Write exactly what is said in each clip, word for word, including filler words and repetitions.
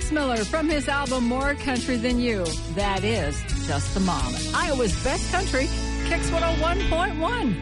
Chris Miller from his album More Country Than You. That is Just the Mom. Iowa's best country, Kicks one oh one point one.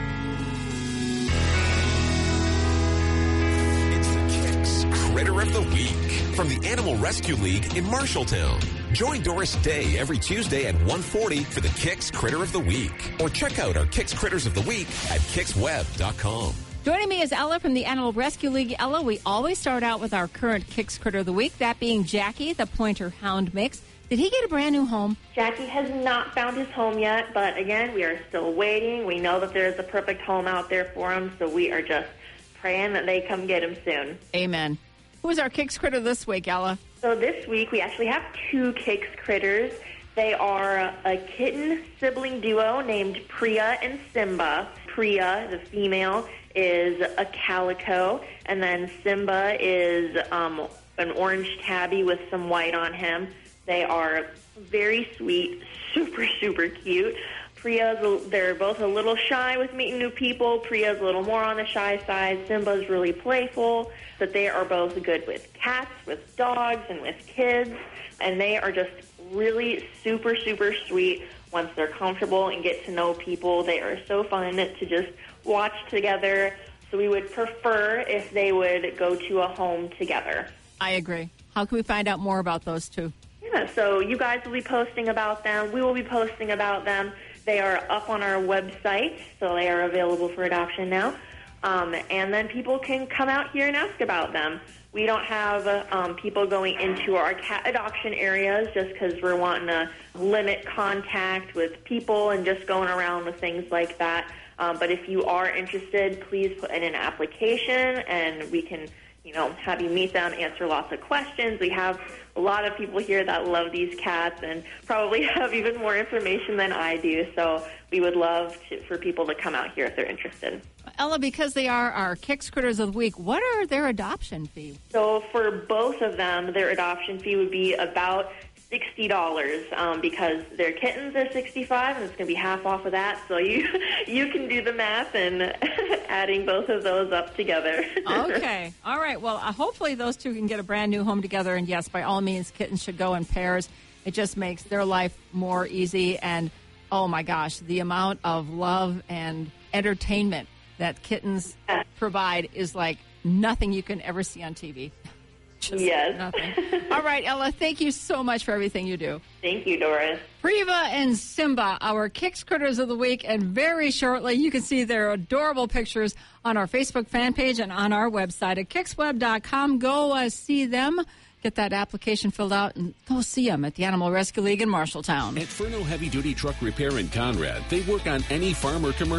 It's the Kicks Critter of the Week from the Animal Rescue League in Marshalltown. Join Doris Day every Tuesday at one forty for the Kicks Critter of the Week. Or check out our Kicks Critters of the Week at kicks web dot com. Joining me is Ella from the Animal Rescue League. Ella, we always start out with our current Kicks Critter of the Week, that being Jackie, the Pointer Hound mix. Did he get a brand new home? Jackie has not found his home yet, but again, we are still waiting. We know that there's a perfect home out there for him, so we are just praying that they come get him soon. Amen. Who's our Kicks Critter this week, Ella? So this week, we actually have two Kicks Critters. They are a kitten sibling duo named Priya and Simba. Priya, the female, is a calico, and then Simba is um, an orange tabby with some white on him. They are very sweet, super, super cute. Priya's, a, they're both a little shy with meeting new people. Priya's a little more on the shy side. Simba's really playful, but they are both good with cats, with dogs, and with kids, and they are just really super, super sweet once they're comfortable and get to know people. They are so fun to just watch together, so we would prefer if they would go to a home together. I agree. How can we find out more about those two? Yeah, so you guys will be posting about them. We will be posting about them. They are up on our website, so they are available for adoption now. Um, and then people can come out here and ask about them. We don't have um, people going into our cat adoption areas just because we're wanting to limit contact with people and just going around with things like that. Um, but if you are interested, please put in an application, and we can, you know, have you meet them, answer lots of questions. We have a lot of people here that love these cats and probably have even more information than I do. So we would love to, for people to come out here if they're interested. Ella, because they are our Kicks Critters of the Week, what are their adoption fees? So for both of them, their adoption fee would be about sixty dollars um, because their kittens are sixty-five dollars, and it's going to be half off of that. So you you can do the math and adding both of those up together. Okay. All right. Well, uh, hopefully those two can get a brand new home together. And, yes, by all means, kittens should go in pairs. It just makes their life more easy. And, oh, my gosh, the amount of love and entertainment that kittens provide is like nothing you can ever see on T V. Just yes. Nothing. All right, Ella, thank you so much for everything you do. Thank you, Doris. Priya and Simba, our Kicks Critters of the Week, and very shortly you can see their adorable pictures on our Facebook fan page and on our website at kicks web dot com. Go uh, see them. Get that application filled out and go see them at the Animal Rescue League in Marshalltown. At Furno Heavy Duty Truck Repair in Conrad, they work on any farm or commercial